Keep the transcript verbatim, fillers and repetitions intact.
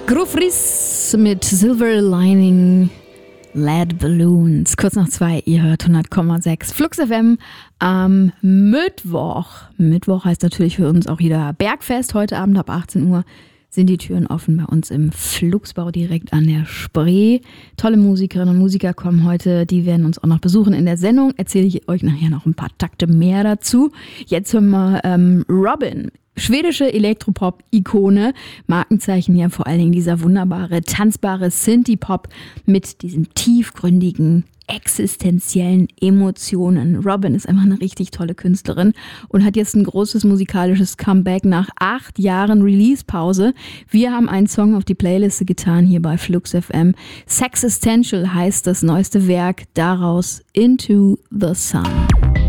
Grufris mit Silver Lining Lead Balloons. Kurz nach zwei, ihr hört hundert Komma sechs Flux F M am Mittwoch. Mittwoch heißt natürlich für uns auch wieder Bergfest. Heute Abend ab achtzehn Uhr sind die Türen offen bei uns im Fluxbau direkt an der Spree. Tolle Musikerinnen und Musiker kommen heute, die werden uns auch noch besuchen in der Sendung. Erzähle ich euch nachher noch ein paar Takte mehr dazu. Jetzt hören wir ähm, Robyn. Schwedische Elektropop-Ikone, Markenzeichen ja vor allen Dingen dieser wunderbare, tanzbare Synthie-Pop mit diesen tiefgründigen, existenziellen Emotionen. Robyn ist einfach eine richtig tolle Künstlerin und hat jetzt ein großes musikalisches Comeback nach acht Jahren Release-Pause. Wir haben einen Song auf die Playliste getan hier bei Flux F M. Sexistential heißt das neueste Werk, daraus Into the Sun.